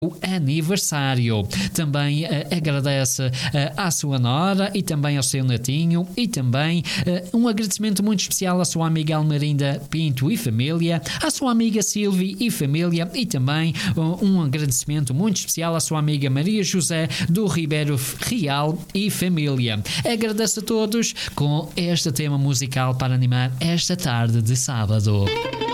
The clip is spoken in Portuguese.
o aniversário. Também agradece à sua nora e também ao seu netinho e também um agradecimento muito especial à sua amiga Almerinda Pinto e família, à sua amiga Silvia e família e também um agradecimento muito especial à sua amiga Maria José do Ribeiro Real e família. Agradeço a todos com este tema musical para animar esta tarde de sábado.